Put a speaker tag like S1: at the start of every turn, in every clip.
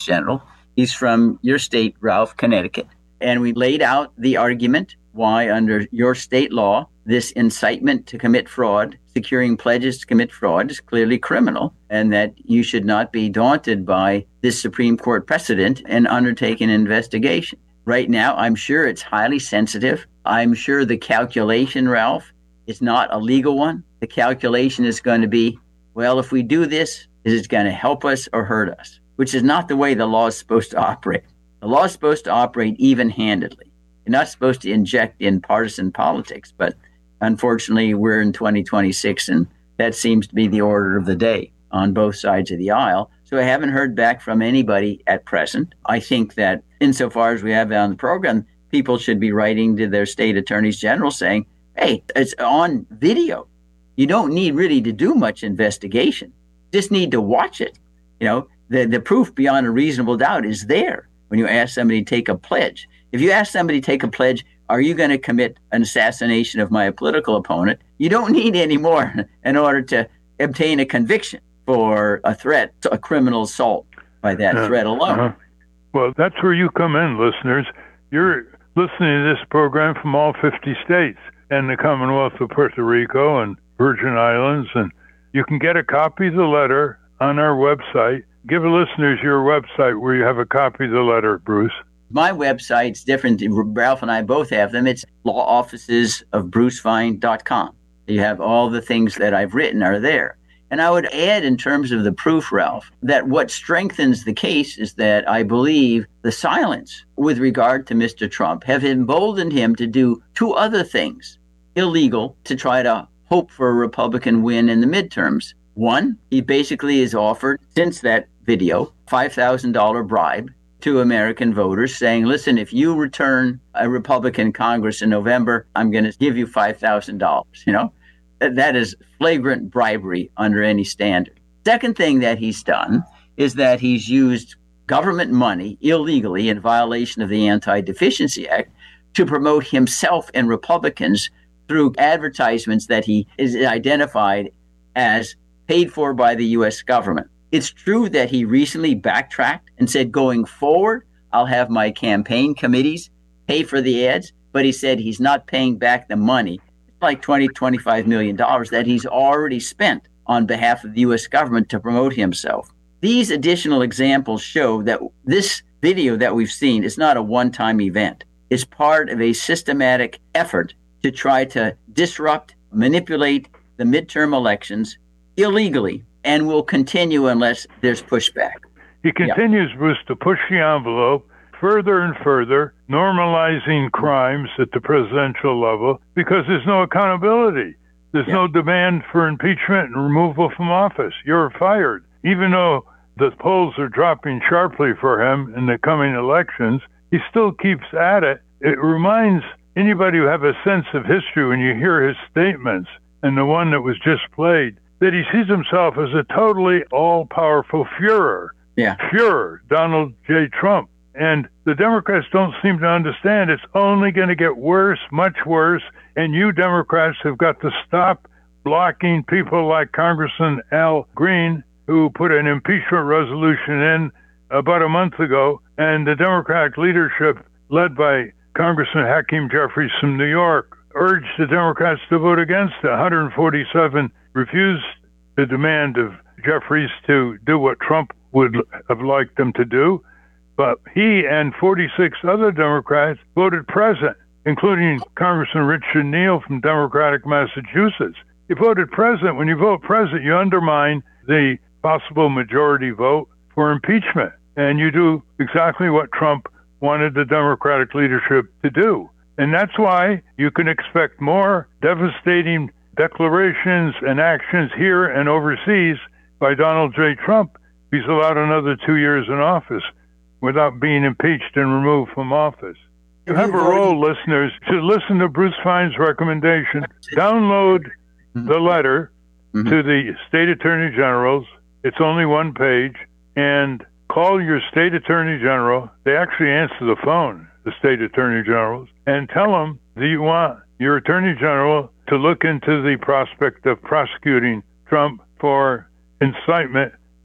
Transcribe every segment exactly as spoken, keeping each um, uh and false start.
S1: General. He's from your state, Ralph, Connecticut. And we laid out the argument why, under your state law, this incitement to commit fraud, securing pledges to commit fraud, is clearly criminal, and that you should not be daunted by this Supreme Court precedent and undertake an investigation. Right now, I'm sure it's highly sensitive. I'm sure the calculation, Ralph, is not a legal one. The calculation is going to be, well, if we do this, is it going to help us or hurt us? Which is not the way the law is supposed to operate. The law is supposed to operate even-handedly. You're not supposed to inject in partisan politics, but unfortunately, we're in twenty twenty-six, and that seems to be the order of the day on both sides of the aisle. So I haven't heard back from anybody at present. I think that insofar as we have on the program, people should be writing to their state attorneys general saying, hey, it's on video. You don't need really to do much investigation. Just need to watch it. You know, the, the proof beyond a reasonable doubt is there when you ask somebody to take a pledge. If you ask somebody to take a pledge, are you going to commit an assassination of my political opponent? You don't need any more in order to obtain a conviction for a threat, a criminal assault by that uh, threat alone.
S2: Uh-huh. Well, that's where you come in, listeners. You're listening to this program from all fifty states and the Commonwealth of Puerto Rico and Virgin Islands, and you can get a copy of the letter on our website. Give the listeners your website where you have a copy of the letter, Bruce.
S1: My website's different. Ralph and I both have them. It's law offices of bruce fein dot com. You have all the things that I've written are there. And I would add, in terms of the proof, Ralph, that what strengthens the case is that I believe the silence with regard to Mister Trump have emboldened him to do two other things illegal to try to hope for a Republican win in the midterms. One, he basically has offered, since that video, five thousand dollars bribe to American voters saying, listen, if you return a Republican Congress in November, I'm going to give you five thousand dollars, you know? That is flagrant bribery under any standard. Second thing that he's done is that he's used government money illegally in violation of the Anti-Deficiency Act to promote himself and Republicans through advertisements that he is identified as paid for by the U S government. It's true that he recently backtracked and said, going forward, I'll have my campaign committees pay for the ads, but he said he's not paying back the money, like twenty, twenty-five million dollars that he's already spent on behalf of the U S government to promote himself. These additional examples show that this video that we've seen is not a one-time event. It's part of a systematic effort to try to disrupt, manipulate the midterm elections illegally, and will continue unless there's pushback.
S2: He continues, yeah. Bruce, to push the envelope further and further, normalizing crimes at the presidential level because there's no accountability. There's yeah. no demand for impeachment and removal from office. You're fired. Even though the polls are dropping sharply for him in the coming elections, he still keeps at it. It reminds anybody who have a sense of history when you hear his statements, and the one that was just played, that he sees himself as a totally all-powerful Führer.
S1: Yeah.
S2: Führer, Donald J. Trump. And the Democrats don't seem to understand it's only going to get worse, much worse, and you Democrats have got to stop blocking people like Congressman Al Green, who put an impeachment resolution in about a month ago, and the Democratic leadership, led by Congressman Hakeem Jeffries from New York, urged the Democrats to vote against it. one hundred forty-seven refused the demand of Jeffries to do what Trump would have liked them to do. But he and forty-six other Democrats voted present, including Congressman Richard Neal from Democratic Massachusetts. You voted present. When you vote present, you undermine the possible majority vote for impeachment. And you do exactly what Trump wanted the Democratic leadership to do. And that's why you can expect more devastating declarations and actions here and overseas by Donald J. Trump if he's allowed another two years in office without being impeached and removed from office. You have a role, listeners, to listen to Bruce Fein's recommendation. Download the letter mm-hmm. to the state attorney generals. It's only one page. And call your state attorney general. They actually answer the phone, the state attorney generals, and tell them that you want your attorney general to look into the prospect of prosecuting Trump for incitement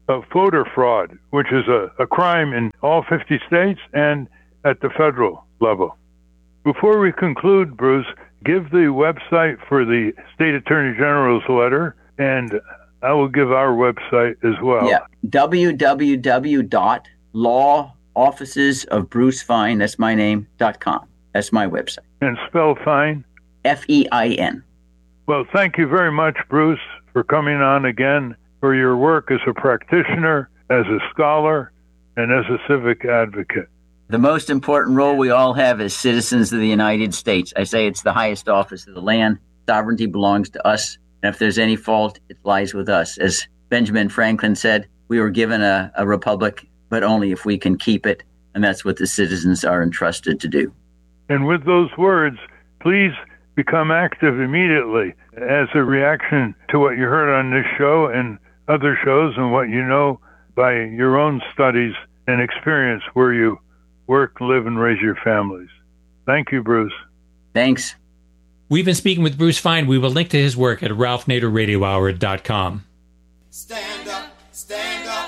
S2: of voter fraud, which is a, a crime in all fifty states and at the federal level. Before we conclude, Bruce, give the website for the State Attorney General's letter, and I will give our website as well.
S1: Yeah, w w w dot law offices of Bruce Fein, that's my name, dot com. That's my website.
S2: And spell Fein?
S1: F E I N.
S2: Well, thank you very much, Bruce, for coming on again, for your work as a practitioner, as a scholar, and as a civic advocate.
S1: The most important role we all have as citizens of the United States. I say it's the highest office of the land. Sovereignty belongs to us. And if there's any fault, it lies with us. As Benjamin Franklin said, we were given a, a republic, but only if we can keep it. And that's what the citizens are entrusted to do.
S2: And with those words, please become active immediately as a reaction to what you heard on this show and other shows and what you know by your own studies and experience where you work, live, and raise your families. Thank you, Bruce.
S1: Thanks.
S3: We've been speaking with Bruce Fein. We will link to his work at ralph nader radio hour dot com.
S4: Stand up, stand up.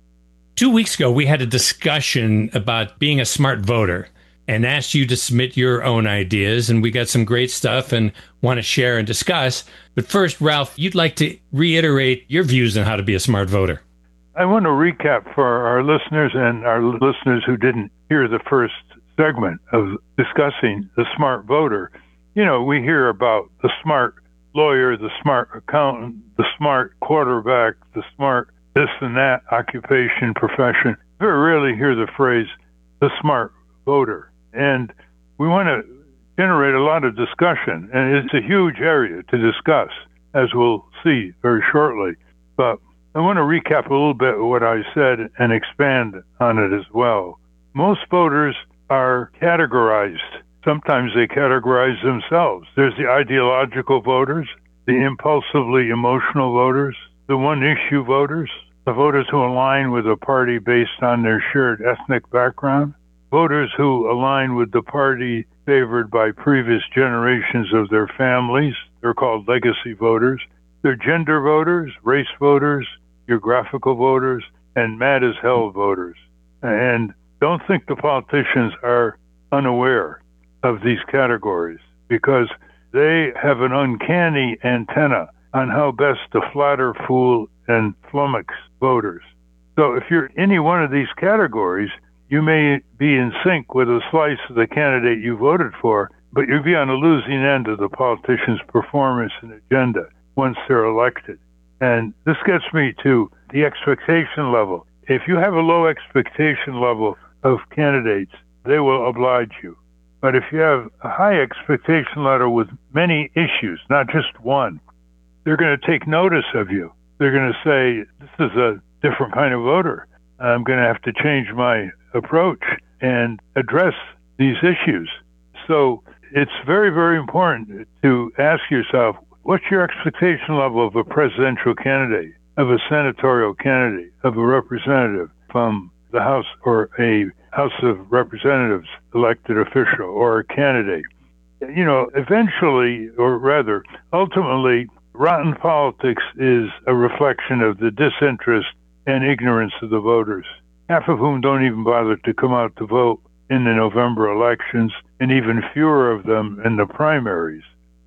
S3: Two weeks ago, we had a discussion about being a smart voter and asked you to submit your own ideas, and we got some great stuff and want to share and discuss. But first, Ralph, you'd like to reiterate your views on how to be a smart voter.
S2: I want to recap for our listeners and our listeners who didn't hear the first segment of discussing the smart voter. You know, we hear about the smart lawyer, the smart accountant, the smart quarterback, the smart this and that occupation, profession. Very rarely hear the phrase, the smart voter. And we want to generate a lot of discussion, and it's a huge area to discuss, as we'll see very shortly. But I want to recap a little bit of what I said and expand on it as well. Most voters are categorized. Sometimes they categorize themselves. There's the ideological voters, the impulsively emotional voters, the one-issue voters, the voters who align with a party based on their shared ethnic background, voters who align with the party favored by previous generations of their families. They're called legacy voters. They're gender voters, race voters, geographical voters, and mad as hell voters. And don't think the politicians are unaware of these categories, because they have an uncanny antenna on how best to flatter, fool, and flummox voters. So if you're any one of these categories, you may be in sync with a slice of the candidate you voted for, but you'll be on the losing end of the politician's performance and agenda once they're elected. And this gets me to the expectation level. If you have a low expectation level of candidates, they will oblige you. But if you have a high expectation level with many issues, not just one, they're going to take notice of you. They're going to say, this is a different kind of voter. I'm going to have to change my approach and address these issues. So it's very, very important to ask yourself, what's your expectation level of a presidential candidate, of a senatorial candidate, of a representative from the House or a House of Representatives elected official or a candidate? You know, eventually, or rather, ultimately, rotten politics is a reflection of the disinterest and ignorance of the voters, half of whom don't even bother to come out to vote in the November elections, and even fewer of them in the primaries.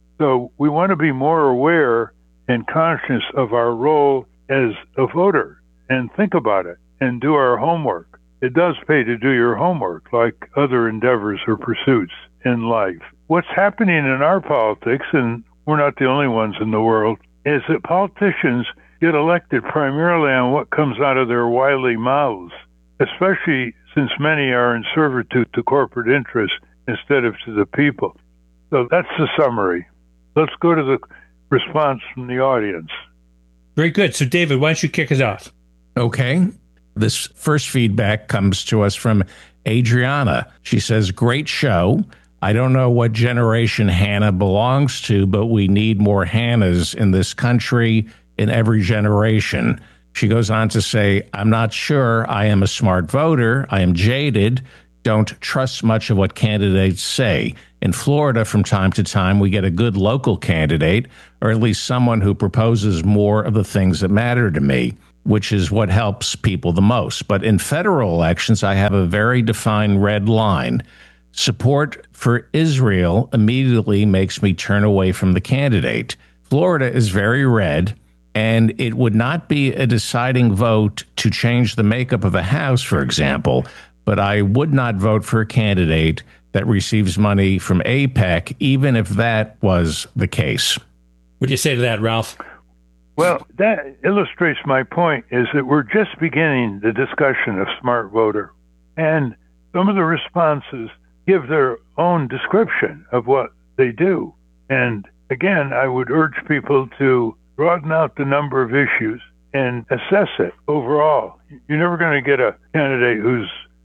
S2: So we want to be more aware and conscious of our role as a voter and think about it and do our homework. It does pay to do your homework, like other endeavors or pursuits in life. What's happening in our politics, and we're not the only ones in the world, is that politicians get elected primarily on what comes out of their wily mouths, especially since many are in servitude to corporate interests instead of to the people. So that's the summary. Let's go to the response from the audience.
S3: Very good. So, David, why don't you kick us off?
S5: Okay. This first feedback comes to us from Adriana. She says, great show. I don't know what generation Hannah belongs to, but we need more Hannahs in this country in every generation. She goes on to say, I'm not sure I am a smart voter. I am jaded. Don't trust much of what candidates say. In Florida, from time to time, we get a good local candidate, or at least someone who proposes more of the things that matter to me. which is what helps people the most. But in federal elections, I have a very defined red line. Support for Israel immediately makes me turn away from the candidate. Florida is very red, and it would not be a deciding vote to change the makeup of a House, for example, but I would not vote for a candidate that receives money from AIPAC, even if that was the case.
S3: What do you say to that, Ralph?
S2: Well, that illustrates my point, is that we're just beginning the discussion of smart voter. And some of the responses give their own description of what they do. And again, I would urge people to broaden out the number of issues and assess it overall. You're never going to get a candidate who's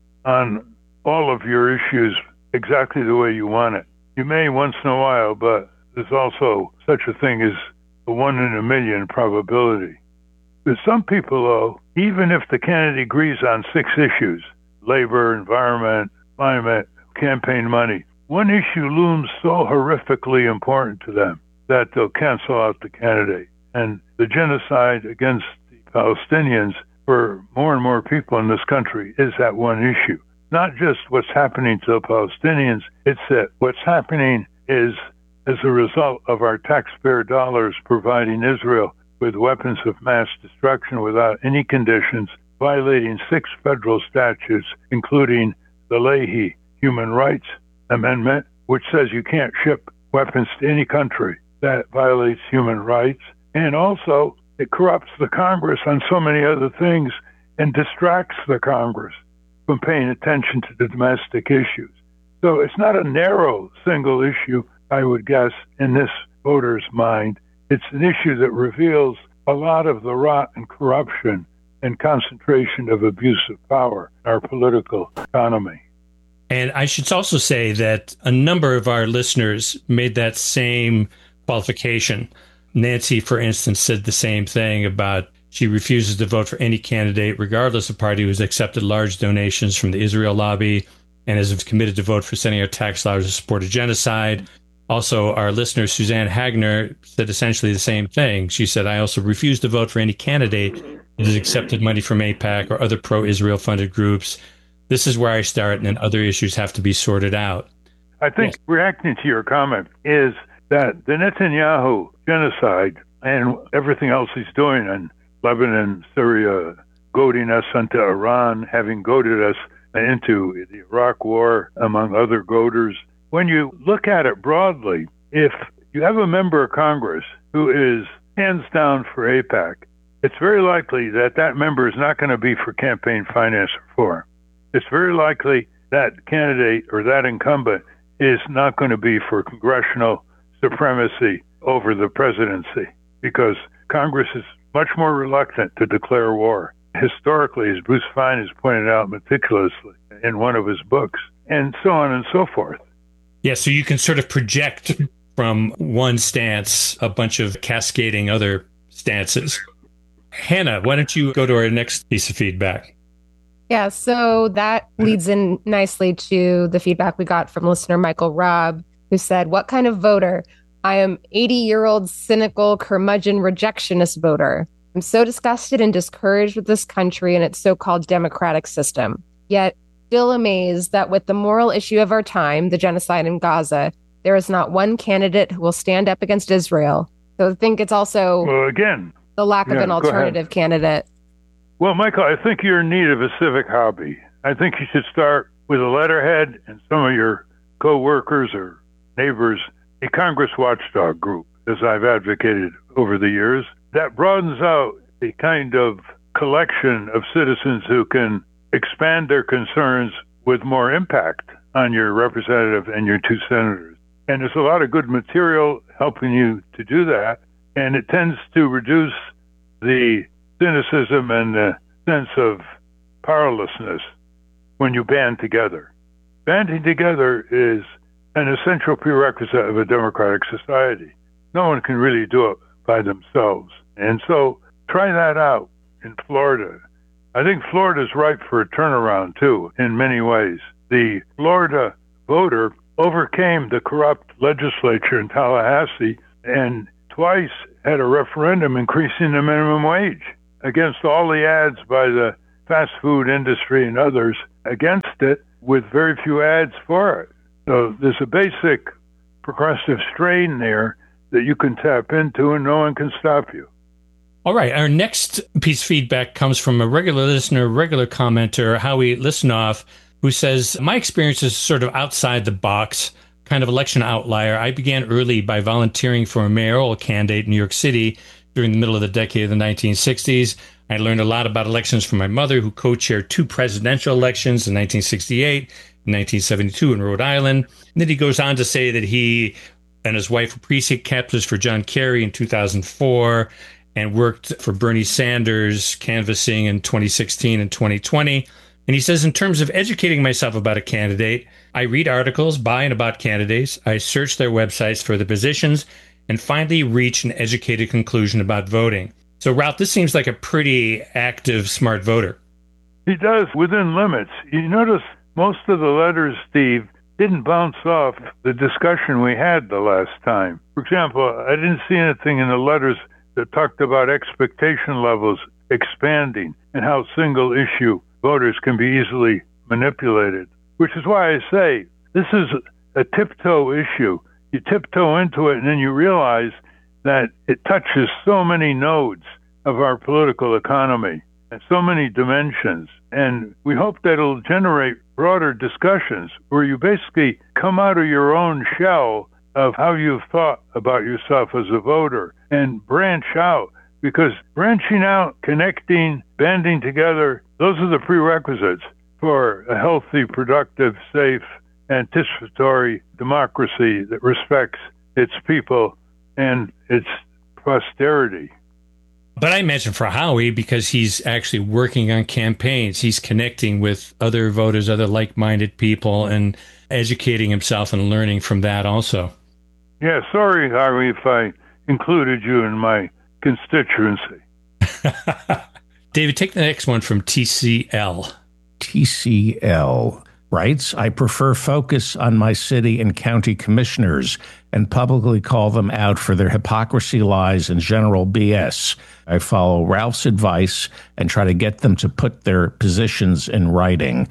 S2: on all of your issues exactly the way you want it. You may once in a while, but there's also such a thing as a one in a million probability. With some people, though, even if the candidate agrees on six issues, labor, environment, climate, campaign money, one issue looms so horrifically important to them that they'll cancel out the candidate. And the genocide against the Palestinians for more and more people in this country is that one issue. Not just what's happening to the Palestinians, it's that what's happening is as a result of our taxpayer dollars providing Israel with weapons of mass destruction without any conditions, violating six federal statutes, including the Leahy Human Rights Amendment, which says you can't ship weapons to any country. That violates human rights. And also, it corrupts the Congress on so many other things and distracts the Congress from paying attention to the domestic issues. So it's not a narrow single issue, I would guess, in this voter's mind. It's an issue that reveals a lot of the rot and corruption and concentration of abuse of power in our political economy.
S3: And I should also say that a number of our listeners made that same qualification. Nancy, for instance, said the same thing about she refuses to vote for any candidate, regardless of party, who's accepted large donations from the Israel lobby and is committed to vote for sending our tax dollars to support a genocide. Also, our listener, Suzanne Hagner, said essentially the same thing. She said, I also refuse to vote for any candidate that has accepted money from AIPAC or other pro-Israel funded groups. This is where I start, and then other issues have to be sorted out.
S2: I think yes. Reacting to your comment is that the Netanyahu genocide and everything else he's doing in Lebanon, Syria, goading us into Iran, having goaded us into the Iraq War, among other goaders. When you look at it broadly, if you have a member of Congress who is hands down for AIPAC, it's very likely that that member is not going to be for campaign finance reform. It's very likely that candidate or that incumbent is not going to be for congressional supremacy over the presidency, because Congress is much more reluctant to declare war. Historically, as Bruce Fein has pointed out meticulously in one of his books, and so on and so forth.
S3: Yeah, so you can sort of project from one stance a bunch of cascading other stances. Hannah, why don't you go to our next piece of feedback?
S6: Yeah, so that leads in nicely to the feedback we got from listener Michael Robb, who said, what kind of voter? I am eighty-year-old cynical curmudgeon rejectionist voter. I'm so disgusted and discouraged with this country and its so-called democratic system. Yet, still amazed that with the moral issue of our time, the genocide in Gaza, there is not one candidate who will stand up against Israel. So I think it's also
S2: well, again,
S6: the lack
S2: yeah,
S6: of an alternative candidate.
S2: Well, Michael, I think you're in need of a civic hobby. I think you should start with a letterhead and some of your co-workers or neighbors, a Congress watchdog group, as I've advocated over the years. That broadens out a kind of collection of citizens who can expand their concerns with more impact on your representative and your two senators. And there's a lot of good material helping you to do that, and it tends to reduce the cynicism and the sense of powerlessness when you band together. Banding together is an essential prerequisite of a democratic society. No one can really do it by themselves. And so try that out in Florida. I think Florida is ripe for a turnaround, too, in many ways. The Florida voter overcame the corrupt legislature in Tallahassee and twice had a referendum increasing the minimum wage. against all the ads by the fast food industry and others against it with very few ads for it. So there's a basic progressive strain there that you can tap into and no one can stop you.
S3: All right. Our next piece of feedback comes from a regular listener, regular commenter, Howie Listenoff, who says, my experience is sort of outside the box, kind of election outlier. I began early by volunteering for a mayoral candidate in New York City during the middle of the decade of the nineteen sixties. I learned a lot about elections from my mother, who co-chaired two presidential elections in nineteen sixty-eight and nineteen seventy-two in Rhode Island. And then he goes on to say that he and his wife were precinct captains for John Kerry in two thousand four and worked for Bernie Sanders canvassing in twenty sixteen and twenty twenty. And he says, in terms of educating myself about a candidate, I read articles by and about candidates. I search their websites for the positions and finally reach an educated conclusion about voting. So, Ralph, this seems like a pretty active, smart voter.
S2: He does, within limits. You notice most of the letters, Steve, didn't bounce off the discussion we had the last time. For example, I didn't see anything in the letters that talked about expectation levels expanding and how single-issue voters can be easily manipulated, which is why I say this is a tiptoe issue. You tiptoe into it and then you realize that it touches so many nodes of our political economy and so many dimensions. And we hope that it'll generate broader discussions where you basically come out of your own shell of how you've thought about yourself as a voter and branch out, because branching out, connecting, banding together, those are the prerequisites for a healthy, productive, safe, anticipatory democracy that respects its people and its posterity.
S3: But I mentioned for Howie because he's actually working on campaigns. He's connecting with other voters, other like-minded people, and educating himself and learning from that also.
S2: Yeah, sorry, Howie, if I included you in my constituency.
S3: David, take the next one from T C L.
S5: T C L writes, I prefer focus on my city and county commissioners and publicly call them out for their hypocrisy, lies, and general B S. I follow Ralph's advice and try to get them to put their positions in writing.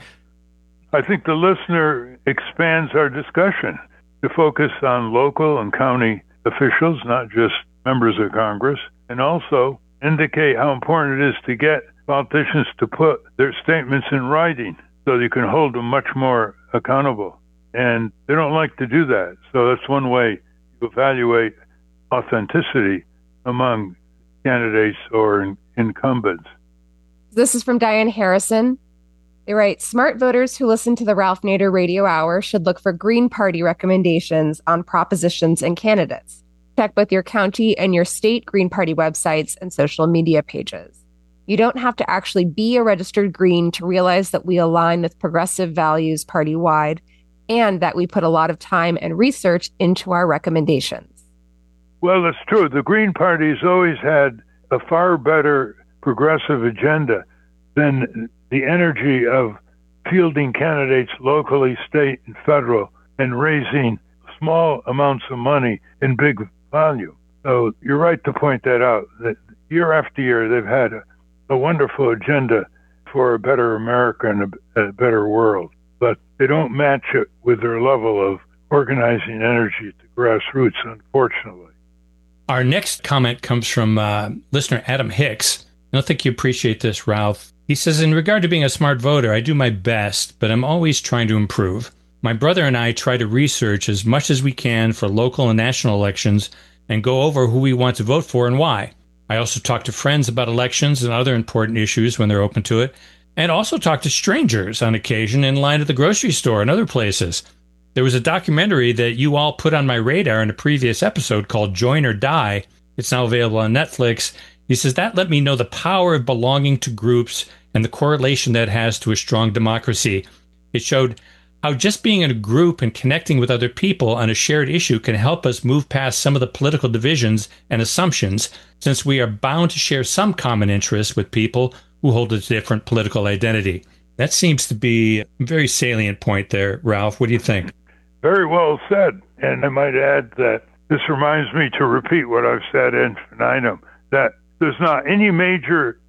S2: I think the listener expands our discussion to focus on local and county officials, not just members of Congress, and also indicate how important it is to get politicians to put their statements in writing so you can hold them much more accountable. And they don't like to do that. So that's one way to evaluate authenticity among candidates or in- incumbents.
S6: This is from Diane Harrison. They write, smart voters who listen to the Ralph Nader Radio Hour should look for Green Party recommendations on propositions and candidates. Check both your county and your state Green Party websites and social media pages. You don't have to actually be a registered Green to realize that we align with progressive values party-wide and that we put a lot of time and research into our recommendations.
S2: Well, that's true. The Green Party's always had a far better progressive agenda than the energy of fielding candidates locally, state, and federal, and raising small amounts of money in big volume. So you're right to point that out, that year after year they've had a, a wonderful agenda for a better America and a, a better world. But they don't match it with their level of organizing energy to grassroots, unfortunately.
S3: Our next comment comes from uh, listener Adam Hicks. I don't think you appreciate this, Ralph. He says, in regard to being a smart voter, I do my best, but I'm always trying to improve. My brother and I try to research as much as we can for local and national elections and go over who we want to vote for and why. I also talk to friends about elections and other important issues when they're open to it, and also talk to strangers on occasion in line at the grocery store and other places. There was a documentary that you all put on my radar in a previous episode called Join or Die. It's now available on Netflix. He says that let me know the power of belonging to groups and the correlation that has to a strong democracy. It showed how just being in a group and connecting with other people on a shared issue can help us move past some of the political divisions and assumptions, since we are bound to share some common interests with people who hold a different political identity. That seems to be a very salient point there, Ralph. What do you think?
S2: Very well said. And I might add that this reminds me to repeat what I've said in infinitum, that there's not any major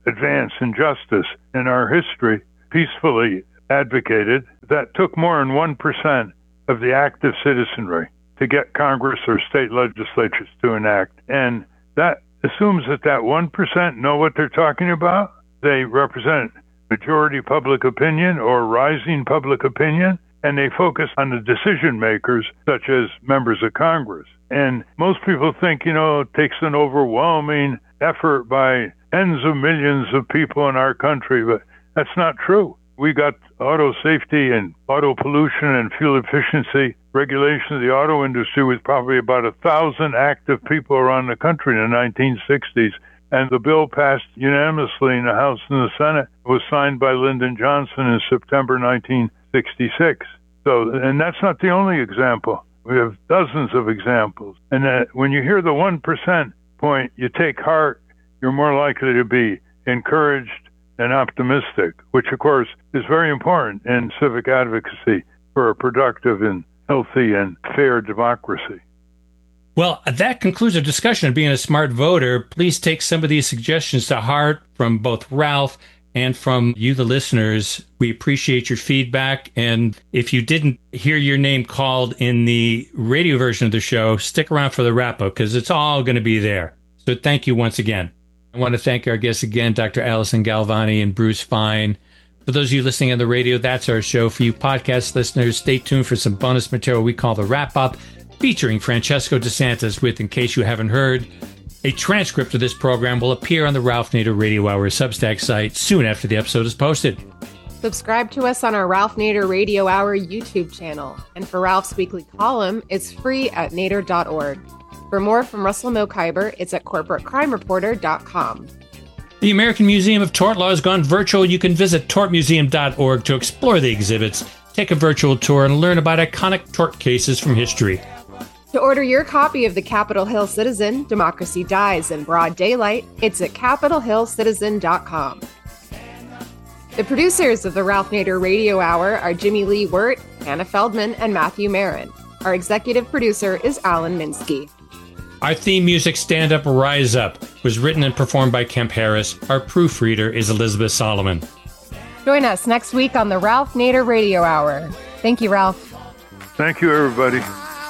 S2: advance in justice in our history peacefully advocated that took more than one percent of the active citizenry to get Congress or state legislatures to enact. And that assumes that that one percent know what they're talking about. They represent majority public opinion or rising public opinion, and they focus on the decision makers, such as members of Congress. And most people think, you know, it takes an overwhelming effort by tens of millions of people in our country, but that's not true. We got auto safety and auto pollution and fuel efficiency regulation of the auto industry with probably about a thousand active people around the country in the nineteen sixties. And the bill passed unanimously in the House and the Senate. It was signed by Lyndon Johnson in September nineteen sixty-six. So, and that's not the only example. We have dozens of examples. And that when you hear the one percent point, you take heart, you're more likely to be encouraged and optimistic, which of course is very important in civic advocacy for a productive and healthy and fair democracy.
S3: Well, that concludes our discussion on being a smart voter. Please take some of these suggestions to heart from both Ralph and from you, the listeners. We appreciate your feedback. And if you didn't hear your name called in the radio version of the show, stick around for the wrap-up because it's all going to be there. So thank you once again. I want to thank our guests again, Doctor Allison Galvani and Bruce Fein. For those of you listening on the radio, that's our show. For you podcast listeners, stay tuned for some bonus material we call the wrap-up, featuring Francesco DeSantis with, in case you haven't heard, a transcript of this program will appear on the Ralph Nader Radio Hour Substack site soon after the episode is posted.
S6: Subscribe to us on our Ralph Nader Radio Hour YouTube channel. And for Ralph's weekly column, it's free at nader dot org. For more from Russell Mokhiber, it's at corporate crime reporter dot com.
S3: The American Museum of Tort Law has gone virtual. You can visit tort museum dot org to explore the exhibits, take a virtual tour, and learn about iconic tort cases from history.
S6: To order your copy of the Capitol Hill Citizen, Democracy Dies in Broad Daylight, it's at capitol hill citizen dot com. The producers of the Ralph Nader Radio Hour are Jimmy Lee Wirt, Hannah Feldman, and Matthew Marin. Our executive producer is Alan Minsky.
S3: Our theme music, Stand Up, Rise Up, was written and performed by Kemp Harris. Our proofreader is Elizabeth Solomon.
S6: Join us next week on the Ralph Nader Radio Hour. Thank you, Ralph.
S2: Thank you, everybody.